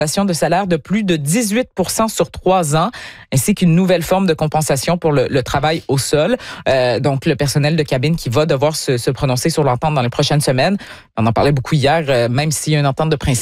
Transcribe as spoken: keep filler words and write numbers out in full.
de salaire de plus de dix-huit pour cent sur trois ans, ainsi qu'une nouvelle forme de compensation pour le, le travail au sol. Euh, donc, le personnel de cabine qui va devoir se, se prononcer sur l'entente dans les prochaines semaines. On en parlait beaucoup hier, euh, même s'il y a une entente de principe